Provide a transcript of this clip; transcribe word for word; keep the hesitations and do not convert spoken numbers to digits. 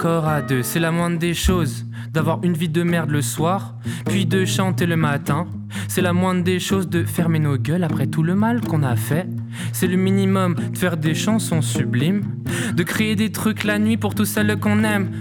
Corps à deux, c'est la moindre des choses d'avoir une vie de merde le soir, puis de chanter le matin. C'est la moindre des choses de fermer nos gueules après tout le mal qu'on a fait. C'est le minimum de faire des chansons sublimes, de créer des trucs la nuit pour tout celles qu'on aime.